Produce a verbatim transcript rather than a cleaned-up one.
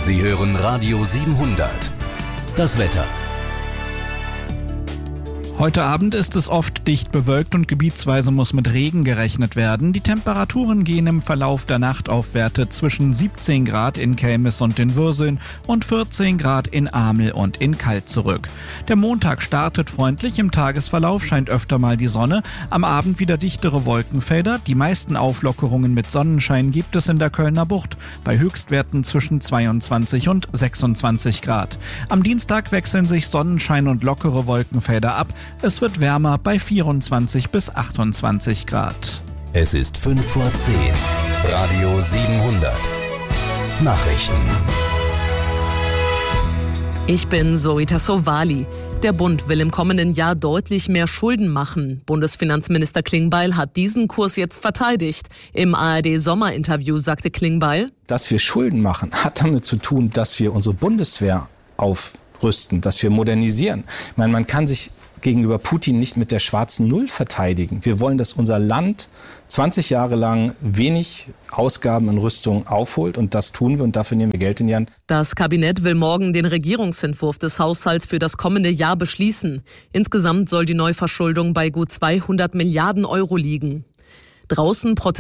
Sie hören Radio siebenhundert. Das Wetter. Heute Abend ist es oft dicht bewölkt und gebietsweise muss mit Regen gerechnet werden. Die Temperaturen gehen im Verlauf der Nacht auf Werte zwischen siebzehn Grad in Kelmis und in Würseln und vierzehn Grad in Amel und in Kalt zurück. Der Montag startet freundlich, im Tagesverlauf scheint öfter mal die Sonne, am Abend wieder dichtere Wolkenfelder. Die meisten Auflockerungen mit Sonnenschein gibt es in der Kölner Bucht, bei Höchstwerten zwischen zweiundzwanzig und sechsundzwanzig Grad. Am Dienstag wechseln sich Sonnenschein und lockere Wolkenfelder ab. Es wird wärmer bei vierundzwanzig bis achtundzwanzig Grad. Es ist fünf vor zehn. Radio siebenhundert. Nachrichten. Ich bin Zoe Tassovali. Der Bund will im kommenden Jahr deutlich mehr Schulden machen. Bundesfinanzminister Klingbeil hat diesen Kurs jetzt verteidigt. Im A R D-Sommerinterview sagte Klingbeil: Dass wir Schulden machen, hat damit zu tun, dass wir unsere Bundeswehr aufrüsten, dass wir modernisieren. Ich meine, man kann sich gegenüber Putin nicht mit der schwarzen Null verteidigen. Wir wollen, dass unser Land zwanzig Jahre lang wenig Ausgaben in Rüstung aufholt, und das tun wir, und dafür nehmen wir Geld in die Hand. Das Kabinett will morgen den Regierungsentwurf des Haushalts für das kommende Jahr beschließen. Insgesamt soll die Neuverschuldung bei gut zweihundert Milliarden Euro liegen. Draußen protestieren